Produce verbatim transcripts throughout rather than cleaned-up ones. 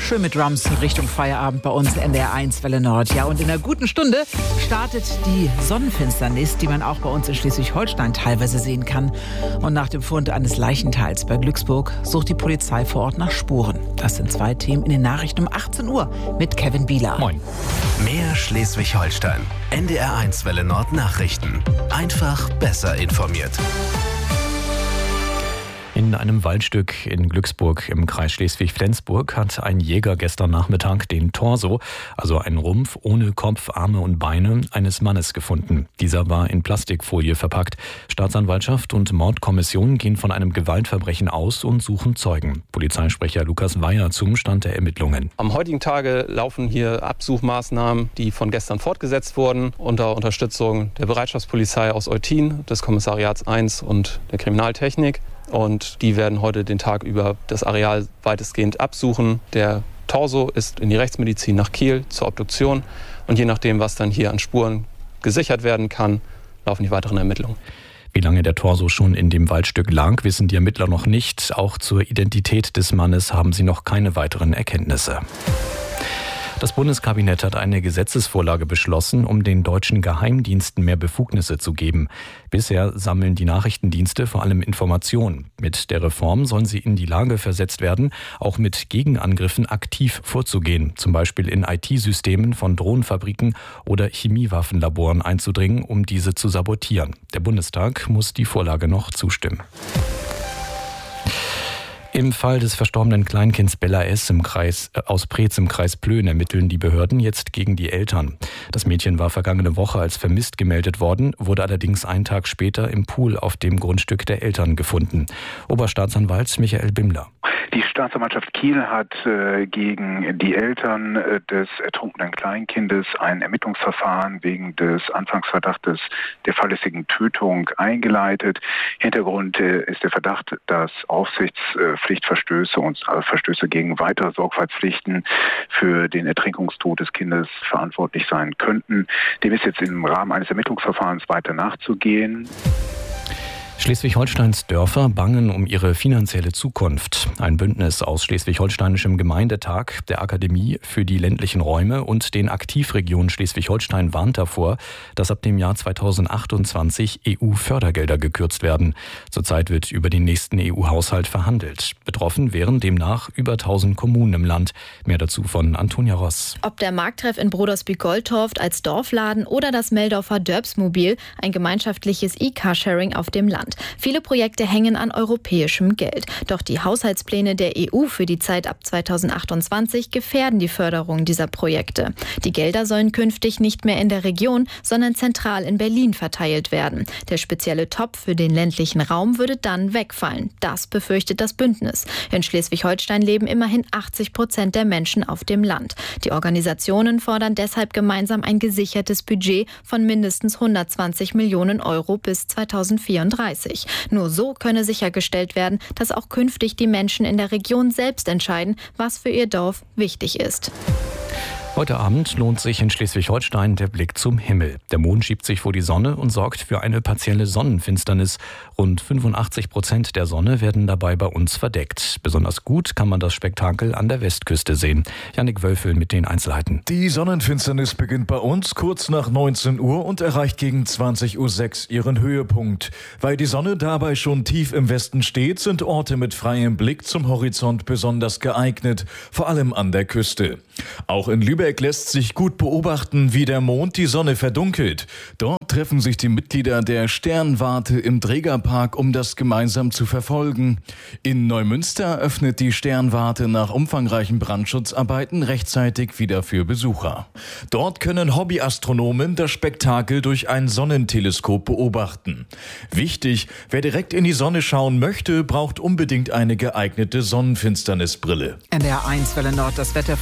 schön mit Drums in Richtung Feierabend bei uns N D R eins Welle Nord. Ja, und in einer guten Stunde startet die Sonnenfinsternis, die man auch bei uns in Schleswig-Holstein teilweise sehen kann. Und nach dem Fund eines Leichenteils bei Glücksburg sucht die Polizei vor Ort nach Spuren. Das sind zwei Themen in den Nachrichten um achtzehn Uhr mit Kevin Bieler. Moin. Mehr Schleswig-Holstein. N D R eins Welle Nord Nachrichten. Einfach besser informiert. In einem Waldstück in Glücksburg im Kreis Schleswig-Flensburg hat ein Jäger gestern Nachmittag den Torso, also einen Rumpf ohne Kopf, Arme und Beine, eines Mannes gefunden. Dieser war in Plastikfolie verpackt. Staatsanwaltschaft und Mordkommission gehen von einem Gewaltverbrechen aus und suchen Zeugen. Polizeisprecher Lukas Weyer zum Stand der Ermittlungen. Am heutigen Tage laufen hier Absuchmaßnahmen, die von gestern fortgesetzt wurden, unter Unterstützung der Bereitschaftspolizei aus Eutin, des Kommissariats eins und der Kriminaltechnik. Und die werden heute den Tag über das Areal weitestgehend absuchen. Der Torso ist in die Rechtsmedizin nach Kiel zur Obduktion. Und je nachdem, was dann hier an Spuren gesichert werden kann, laufen die weiteren Ermittlungen. Wie lange der Torso schon in dem Waldstück lag, wissen die Ermittler noch nicht. Auch zur Identität des Mannes haben sie noch keine weiteren Erkenntnisse. Das Bundeskabinett hat eine Gesetzesvorlage beschlossen, um den deutschen Geheimdiensten mehr Befugnisse zu geben. Bisher sammeln die Nachrichtendienste vor allem Informationen. Mit der Reform sollen sie in die Lage versetzt werden, auch mit Gegenangriffen aktiv vorzugehen, zum Beispiel in I T-Systemen von Drohnenfabriken oder Chemiewaffenlaboren einzudringen, um diese zu sabotieren. Der Bundestag muss die Vorlage noch zustimmen. Im Fall des verstorbenen Kleinkinds Bella S. im Kreis, äh, aus Preetz im Kreis Plön ermitteln die Behörden jetzt gegen die Eltern. Das Mädchen war vergangene Woche als vermisst gemeldet worden, wurde allerdings einen Tag später im Pool auf dem Grundstück der Eltern gefunden. Oberstaatsanwalt Michael Bimmler. Die Staatsanwaltschaft Kiel hat äh, gegen die Eltern äh, des ertrunkenen Kleinkindes ein Ermittlungsverfahren wegen des Anfangsverdachtes der fahrlässigen Tötung eingeleitet. Hintergrund äh, ist der Verdacht, dass Aufsichtspflichtverstöße und äh, Verstöße gegen weitere Sorgfaltspflichten für den Ertrinkungstod des Kindes verantwortlich sein könnten. Dem ist jetzt im Rahmen eines Ermittlungsverfahrens weiter nachzugehen. Schleswig-Holsteins Dörfer bangen um ihre finanzielle Zukunft. Ein Bündnis aus schleswig-holsteinischem Gemeindetag, der Akademie für die ländlichen Räume und den Aktivregionen Schleswig-Holstein warnt davor, dass ab dem Jahr zweitausendachtundzwanzig E U-Fördergelder gekürzt werden. Zurzeit wird über den nächsten E U-Haushalt verhandelt. Betroffen wären demnach über tausend Kommunen im Land. Mehr dazu von Antonia Ross. Ob der Markttreff in Brodersby-Goldtorft als Dorfladen oder das Meldorfer Dörbsmobil, ein gemeinschaftliches E-Carsharing auf dem Land. Viele Projekte hängen an europäischem Geld. Doch die Haushaltspläne der E U für die Zeit ab zweitausendachtundzwanzig gefährden die Förderung dieser Projekte. Die Gelder sollen künftig nicht mehr in der Region, sondern zentral in Berlin verteilt werden. Der spezielle Topf für den ländlichen Raum würde dann wegfallen. Das befürchtet das Bündnis. In Schleswig-Holstein leben immerhin achtzig Prozent der Menschen auf dem Land. Die Organisationen fordern deshalb gemeinsam ein gesichertes Budget von mindestens hundertzwanzig Millionen Euro bis zweitausendvierunddreißig. Nur so könne sichergestellt werden, dass auch künftig die Menschen in der Region selbst entscheiden, was für ihr Dorf wichtig ist. Heute Abend lohnt sich in Schleswig-Holstein der Blick zum Himmel. Der Mond schiebt sich vor die Sonne und sorgt für eine partielle Sonnenfinsternis. Rund fünfundachtzig Prozent der Sonne werden dabei bei uns verdeckt. Besonders gut kann man das Spektakel an der Westküste sehen. Jannik Wölfel mit den Einzelheiten. Die Sonnenfinsternis beginnt bei uns kurz nach neunzehn Uhr und erreicht gegen zwanzig Uhr sechs ihren Höhepunkt. Weil die Sonne dabei schon tief im Westen steht, sind Orte mit freiem Blick zum Horizont besonders geeignet, vor allem an der Küste. Auch in Lübeck lässt sich gut beobachten, wie der Mond die Sonne verdunkelt. Dort treffen sich die Mitglieder der Sternwarte im Trägerpark, um das gemeinsam zu verfolgen. In Neumünster öffnet die Sternwarte nach umfangreichen Brandschutzarbeiten rechtzeitig wieder für Besucher. Dort können Hobbyastronomen das Spektakel durch ein Sonnenteleskop beobachten. Wichtig, wer direkt in die Sonne schauen möchte, braucht unbedingt eine geeignete Sonnenfinsternisbrille. N D R eins Welle Nord, das Wetter für uns in Schleswig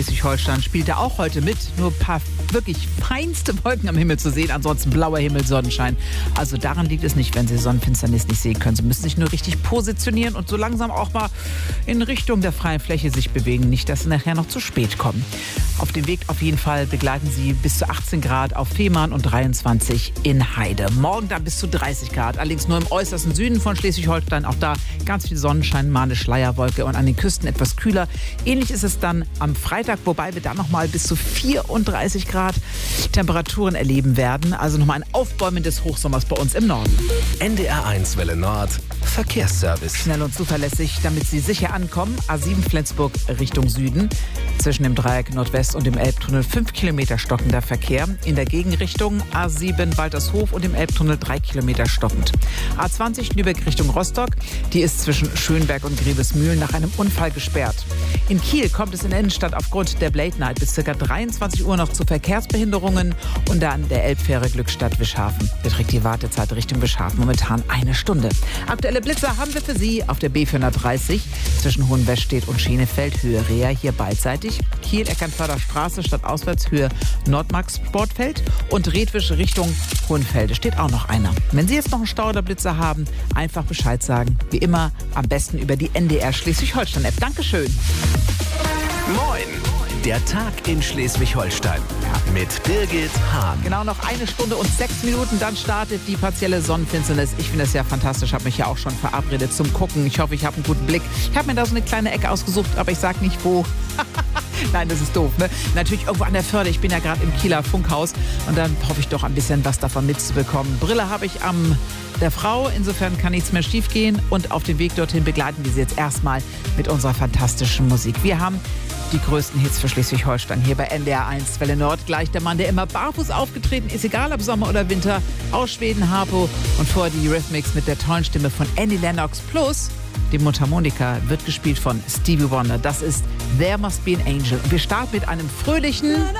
Schleswig-Holstein spielt er auch heute mit. Nur ein paar wirklich feinste Wolken am Himmel zu sehen. Ansonsten blauer Himmel, Sonnenschein. Also daran liegt es nicht, wenn Sie Sonnenfinsternis nicht sehen können. Sie müssen sich nur richtig positionieren und so langsam auch mal in Richtung der freien Fläche sich bewegen. Nicht, dass Sie nachher noch zu spät kommen. Auf dem Weg auf jeden Fall begleiten Sie bis zu achtzehn Grad auf Fehmarn und dreiundzwanzig in Heide. Morgen dann bis zu dreißig Grad. Allerdings nur im äußersten Süden von Schleswig-Holstein. Auch da ganz viel Sonnenschein, mal eine Schleierwolke und an den Küsten etwas kühler. Ähnlich ist es dann am Freitag, wobei wir dann nochmal bis zu vierunddreißig Grad Temperaturen erleben werden. Also nochmal ein Aufbäumen des Hochsommers bei uns im Norden. N D R eins Welle Nord, Verkehrsservice. Schnell und zuverlässig, damit Sie sicher ankommen. A sieben Flensburg Richtung Süden. Zwischen dem Dreieck Nordwest und dem Elbtunnel fünf Kilometer stockender Verkehr. In der Gegenrichtung A sieben Waltershof und dem Elbtunnel drei Kilometer stockend. A zwanzig Lübeck Richtung Rostock. Die ist zwischen Schönberg und Grevesmühlen nach einem Unfall gesperrt. In Kiel kommt es in der Innenstadt aufgrund der Blade Night bis ca. dreiundzwanzig Uhr noch zu Verkehrsbehinderungen und an der Elbfähre Glückstadt-Wischhafen beträgt die Wartezeit Richtung Wischhafen momentan eine Stunde. Aktuelle Blitzer haben wir für Sie auf der B vierhundertdreißig zwischen Hohenwestedt und Schenefeld, Höhe Reha, hier beidseitig. Kiel, Eckernförder Straße, stadtauswärts, Höhe Nordmark Sportfeld und Redwisch Richtung Hohenfelde steht auch noch einer. Wenn Sie jetzt noch einen Stau oder Blitzer haben, einfach Bescheid sagen. Wie immer am besten über die N D R Schleswig-Holstein-App. Dankeschön. Moin! Der Tag in Schleswig-Holstein mit Birgit Hahn. Genau, noch eine Stunde und sechs Minuten, dann startet die partielle Sonnenfinsternis. Ich finde das ja fantastisch, habe mich ja auch schon verabredet zum Gucken. Ich hoffe, ich habe einen guten Blick. Ich habe mir da so eine kleine Ecke ausgesucht, aber ich sage nicht wo. Nein, das ist doof, ne? Natürlich irgendwo an der Förde. Ich bin ja gerade im Kieler Funkhaus und dann hoffe ich doch ein bisschen was davon mitzubekommen. Brille habe ich am der Frau, insofern kann nichts mehr schief gehen und auf dem Weg dorthin begleiten wir Sie jetzt erstmal mit unserer fantastischen Musik. Wir haben die größten Hits für Schleswig-Holstein hier bei N D R eins Welle Nord. Gleich der Mann, der immer barfuß aufgetreten ist, egal ob Sommer oder Winter, aus Schweden, Harpo und vorher die Eurythmics mit der tollen Stimme von Annie Lennox plus die Mundharmonika wird gespielt von Stevie Wonder. Das ist There Must Be an Angel. Wir starten mit einem fröhlichen